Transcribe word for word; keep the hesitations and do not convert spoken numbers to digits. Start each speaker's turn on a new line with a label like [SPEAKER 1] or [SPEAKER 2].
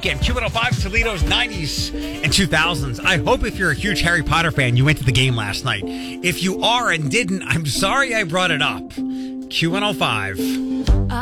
[SPEAKER 1] weekend. Q one oh five, Toledo's nineties and two thousands. I hope if you're a huge Harry Potter fan, you went to the game last night. If you are and didn't, I'm sorry I brought it up. Q one oh five.